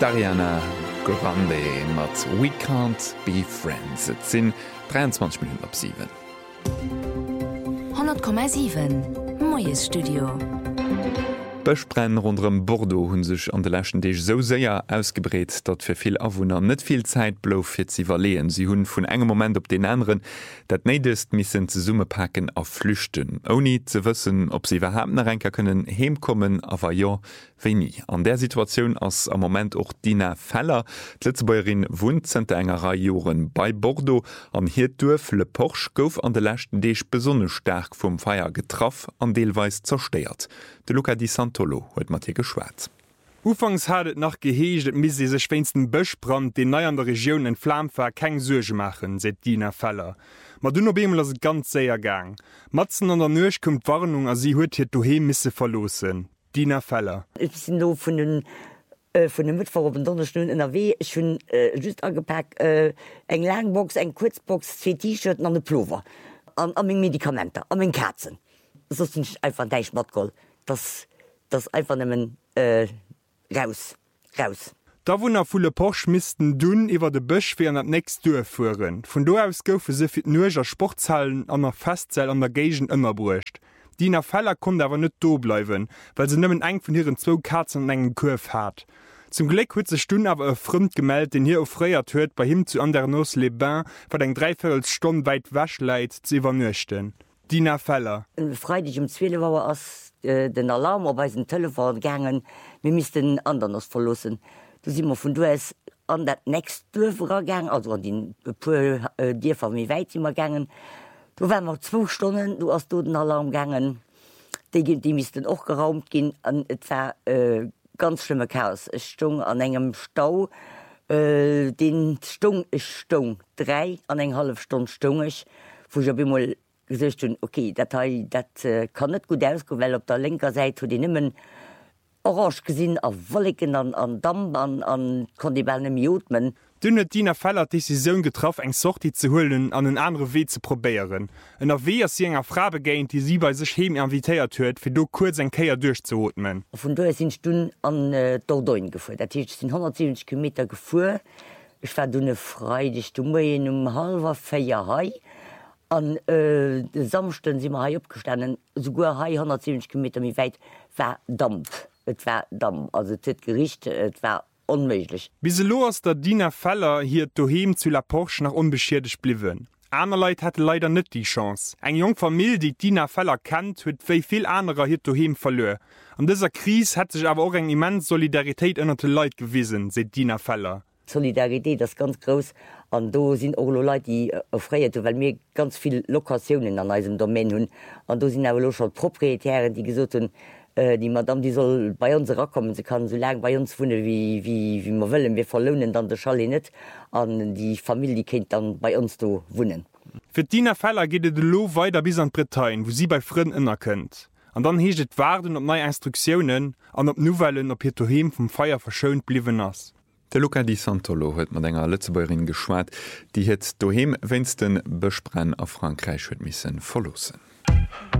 Dariana Grande mat We Can't Be Friends. Et sinn 23 Minuten ab 7. 100,7 Moies Studio. Bëchbrenn rondrem Bordeaux hunn sech an de Lächen Deeg so séier ausgebreet, dat fir vill Awunner net viel Zäit blouf fir ze iwwerleen. Sie hunn vun engem Moment op den anderen, dat neidest missen ze Summe packen a flüchten. Oni ze wëssen, ob sie iwwerhapner Renker kënnen heemkommen, awer jo wéi nie. An der Situationun ass am Moment och Dina Feller, d'Lëtzebäuerin wund zente engerer Joren bei Bordeaux, an hiret durf le Porsch gouf an de Lächten Deeg besonne stark vum Feier getraff an deelweis zersteiert. De Luca Di Santolo huet mat hier geschwaz. Ufangs hadet nach geheescht, et mis se schwéinsten Bëchbrand, de nei an der Regionun en Flamfer keng Suge machen, seit Dina Feller. Ma dunner Bemel ass et ganz séier gang. Matzen an der Nøch kommt Warnung a sie huet hiet doheem misse verlosen. Dina Feller. Ich sind no vun den Mittwoch op den Donnerstun NRW hun just angepackt eng Langbox, eng Kurzbox, 2 T-Shirten an de Plover, an még Medikamenter, an még Kerzen. So sind einfach deich Matgoll. Das einfach nemmen raus. Da wonnner vule Porsch misisten dun iwwer de Bëch fir an dat nächst duerfuhren. Von do aus goufe se fir nuger Sporthallen an der Festzell an der Gegent ëmmer bruecht. Dina Feller kon awer net do bleiwen, weil se nëmmen eng vun hireieren 2 Katzen an engen Kurf hat. Zum Gleck huet se Stunn awer frëmd gemeldt, den hier ofréiert huet bei him zu Andernos-les-Bains, wat eng 3/4 Stunde weit wäschleit ze iwwernuchten. Dina Feller. Freitag um 12 Uhr ass den Alarm op den Telefon gangen, wir misisten Andernos verlossen. Du si immer vun du es an dat nächst Dörfer gang, also an den Dir von mir weit immer gangen. Du waren noch 2 Stunden, du hast du den Alarm gangen. Die misisten auch geraumt gin an war ganz schlimme Chaos. Es stung an engem Stau, den Stung ist stung 3 an eng halb Stunde stung ich, wo ich mal gesagt habe, okay, dat kann net gut ausgo, well op der linker Seite die nimmen orange gesinn a Wolliken an Damm an kondibelnem Jodmen. Dünne Dina Feller Decision getroff eng Sorti zu hullen an den andere Weh zu probieren. En erW sie enger Frage begéint, die sie bei sich hem invitéiert huet, fir du kurz en Käier durchzuotmen. Von du sind Stunden an Dordoin gefu. Dat sind 170 Kilometer gefu. Ich war dunne frei, dich du halber Feierhai. An de Samsten si ha opgestanden, sogar ha 170 km mi weit war Dampf. Et war Damm, also dit Gericht, et war onmöglich. Bise lo ass der Dina Feller hier doheem zu La Porche nach unbeschierdig bliwen. Aner Leiit hat leider net die Chance. Eng jung Familie, die Dina Feller kennt, huet wéi viel anderer hier doheem verlöer. An dieser Krise hat sich aber auch eng immens Solidarität ënnerte Leiit gewiesen, se Dina Feller. Solidarität das ganz groß an do sind auch Leute die erfreiert, weil mir ganz viele Lokationen an diesem Domain hun an do sind aber schon Proprietären, die gesagt haben, die Madame die soll bei uns rakommen, sie kann so lange bei uns wohnen wie wir wollen, wir verlohnen dann der Chalet nicht an die Familie die kennt dann bei uns do wohnen. Für Dina Feller geht es lo weiter bis an Bretagne, wo sie bei Freunden inner könnt. Und dann hecht et warten op neue Instruktionen an op Novellen op hier daheim vom Feier verschönt blieben ass. De Luca Di Santolo huet mat enger Lëtzebäuerin geschwaart, die het doheem wennsten Bëchbrenn a Frankreich huet missen verlosen.